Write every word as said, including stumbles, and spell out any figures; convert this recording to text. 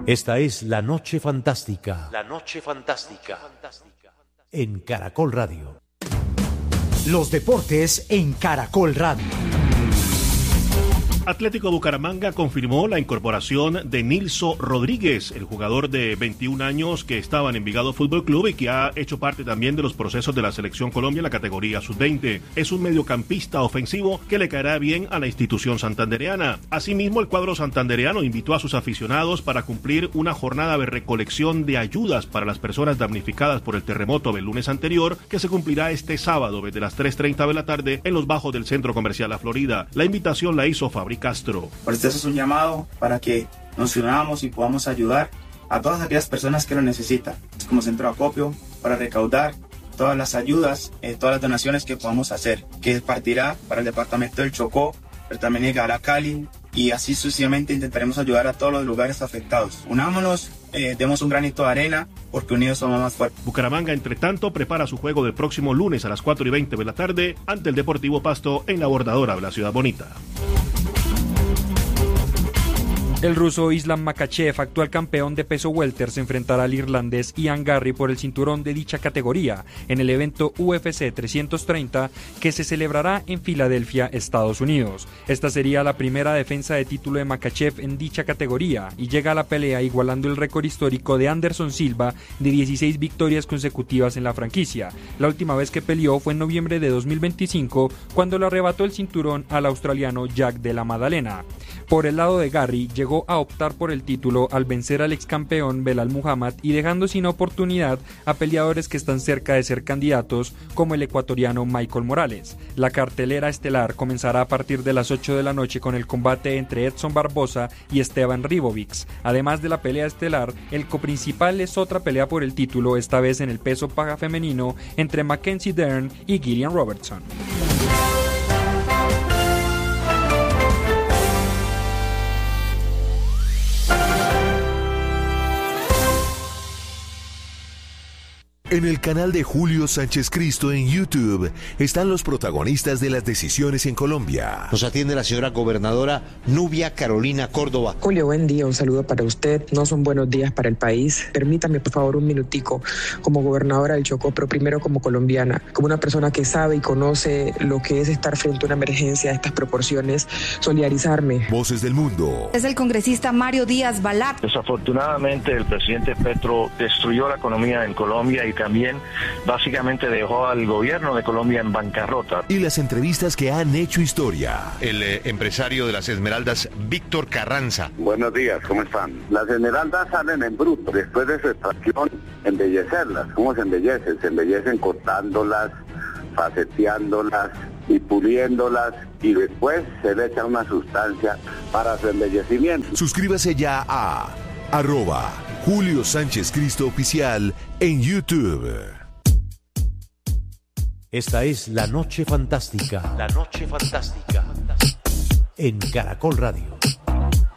Esta es La Noche Fantástica. La Noche Fantástica. En Caracol Radio. Los deportes en Caracol Radio. Atlético Bucaramanga confirmó la incorporación de Nilson Rodríguez, el jugador de veintiún años que estaba en Envigado Fútbol Club y que ha hecho parte también de los procesos de la Selección Colombia en la categoría sub veinte. Es un mediocampista ofensivo que le caerá bien a la institución santandereana. Asimismo, el cuadro santandereano invitó a sus aficionados para cumplir una jornada de recolección de ayudas para las personas damnificadas por el terremoto del lunes anterior, que se cumplirá este sábado desde las tres treinta de la tarde en los bajos del Centro Comercial La Florida. La invitación la hizo Fabri Castro. Por esto es un llamado para que nos unamos y podamos ayudar a todas aquellas personas que lo necesitan, como centro de acopio, para recaudar todas las ayudas, eh, todas las donaciones que podamos hacer, que partirá para el departamento del Chocó, pero también llegará a Cali, y así sucesivamente intentaremos ayudar a todos los lugares afectados. Unámonos, eh, demos un granito de arena, porque unidos somos más fuertes. Bucaramanga, entre tanto, prepara su juego del próximo lunes a las cuatro y veinte de la tarde ante el Deportivo Pasto en la Bordadora de la Ciudad Bonita. El ruso Islam Makhachev, actual campeón de peso welter, se enfrentará al irlandés Ian Garry por el cinturón de dicha categoría en el evento U F C trescientos treinta que se celebrará en Filadelfia, Estados Unidos. Esta sería la primera defensa de título de Makhachev en dicha categoría y llega a la pelea igualando el récord histórico de Anderson Silva de dieciséis victorias consecutivas en la franquicia. La última vez que peleó fue en noviembre de dos mil veinticinco, cuando le arrebató el cinturón al australiano Jack de la Maddalena. Por el lado de Garry, llegó a optar por el título al vencer al ex campeón Belal Muhammad y dejando sin oportunidad a peleadores que están cerca de ser candidatos, como el ecuatoriano Michael Morales. La cartelera estelar comenzará a partir de las ocho de la noche con el combate entre Edson Barbosa y Esteban Ribovics. Además de la pelea estelar, el coprincipal es otra pelea por el título, esta vez en el peso paga femenino, entre Mackenzie Dern y Gillian Robertson. En el canal de Julio Sánchez Cristo en YouTube están los protagonistas de las decisiones en Colombia. Nos atiende la señora gobernadora Nubia Carolina Córdoba. Julio, buen día, un saludo para usted. No son buenos días para el país. Permítame, por favor, un minutico como gobernadora del Chocó, pero primero como colombiana, como una persona que sabe y conoce lo que es estar frente a una emergencia de estas proporciones, solidarizarme. Voces del Mundo. Es el congresista Mario Díaz Balart. Desafortunadamente, el presidente Petro destruyó la economía en Colombia y también básicamente dejó al gobierno de Colombia en bancarrota. Y las entrevistas que han hecho historia. El eh, empresario de las Esmeraldas, Víctor Carranza. Buenos días, ¿cómo están? Las esmeraldas salen en bruto. Después de su extracción, embellecerlas. ¿Cómo se embellecen? Se embellecen cortándolas, faceteándolas y puliéndolas, y después se le echa una sustancia para su embellecimiento. Suscríbase ya a arroba Julio Sánchez Cristo Oficial en YouTube. Esta es La Noche Fantástica. La Noche Fantástica. En Caracol Radio.